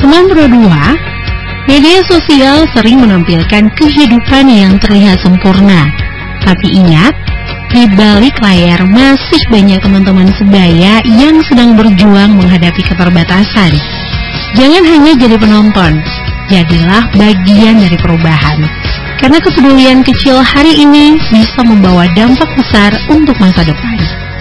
Teman Pro 2, media sosial sering menampilkan kehidupan yang terlihat sempurna. Tapi ingat, di balik layar masih banyak teman-teman sebaya yang sedang berjuang menghadapi keterbatasan. Jangan hanya jadi penonton, jadilah bagian dari perubahan. Karena kepedulian kecil hari ini bisa membawa dampak besar untuk masa depan.